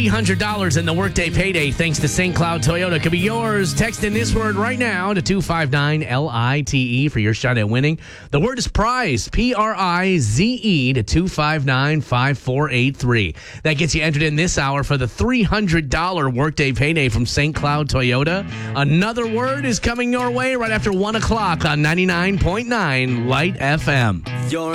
$300 in the Workday Payday thanks to St. Cloud Toyota could be yours. Text in this word right now to 259-LITE for your shot at winning. The word is prize, PRIZE to 259-5483. That gets you entered in this hour for the $300 Workday Payday from St. Cloud Toyota. Another word is coming your way right after 1 o'clock on 99.9 Light FM.